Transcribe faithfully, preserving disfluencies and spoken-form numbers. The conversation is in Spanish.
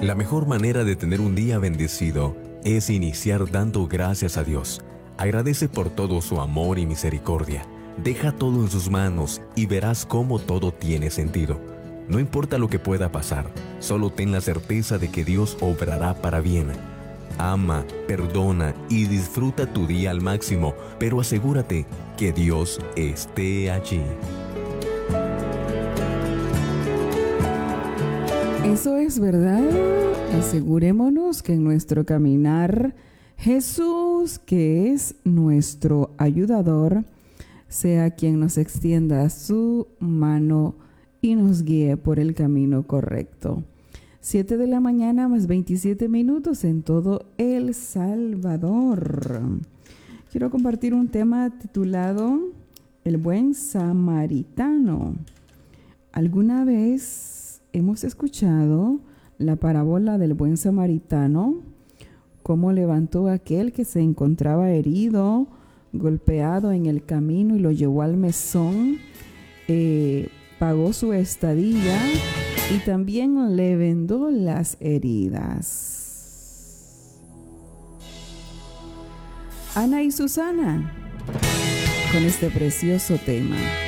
La mejor manera de tener un día bendecido es iniciar dando gracias a Dios. Agradece por todo su amor y misericordia. Deja todo en sus manos y verás cómo todo tiene sentido. No importa lo que pueda pasar, solo ten la certeza de que Dios obrará para bien. Ama, perdona y disfruta tu día al máximo, pero asegúrate que Dios esté allí. Eso es verdad. Asegurémonos que en nuestro caminar, Jesús, que es nuestro ayudador, sea quien nos extienda su mano y nos guíe por el camino correcto. Siete de la mañana más veintisiete minutos en todo El Salvador. Quiero compartir un tema titulado El buen samaritano. ¿Alguna vez hemos escuchado la parábola del buen samaritano? Cómo levantó a aquel que se encontraba herido, golpeado en el camino y lo llevó al mesón, eh, pagó su estadía y también le vendó las heridas. Ana y Susana con este precioso tema.